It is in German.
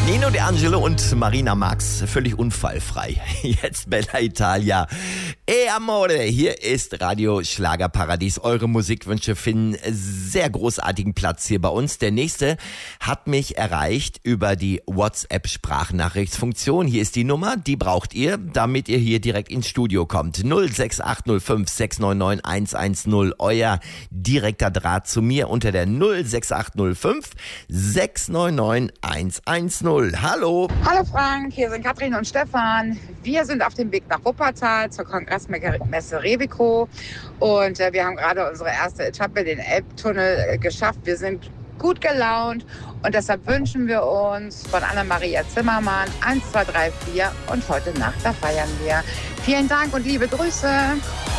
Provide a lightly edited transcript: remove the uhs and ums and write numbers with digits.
Nino D'Angelo und Marina Max, völlig unfallfrei. Jetzt Bella Italia. E Amore, hier ist Radio Schlagerparadies. Eure Musikwünsche finden sehr großartigen Platz hier bei uns. Der nächste hat mich erreicht über die WhatsApp-Sprachnachrichtsfunktion. Hier ist die Nummer, die braucht ihr, damit ihr hier direkt ins Studio kommt. 06805 699 110, euer direkter Draht zu mir unter der 06805 699 110. Hallo. Hallo Frank, hier sind Katrin und Stefan. Wir sind auf dem Weg nach Wuppertal zur Kongressmesse Revico und wir haben gerade unsere erste Etappe, den Elbtunnel, geschafft. Wir sind gut gelaunt und deshalb wünschen wir uns von Anna-Maria Zimmermann 1, 2, 3, 4 und heute Nacht, da feiern wir. Vielen Dank und liebe Grüße.